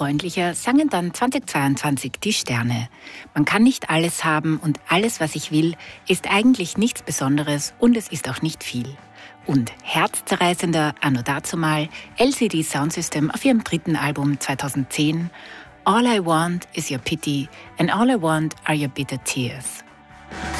freundlicher sangen dann 2022 die Sterne. Man kann nicht alles haben und alles, was ich will, ist eigentlich nichts Besonderes und es ist auch nicht viel. Und herzzerreißender anno dazumal LCD Soundsystem auf ihrem 3. Album 2010 All I Want is Your Pity and All I Want are Your Bitter Tears.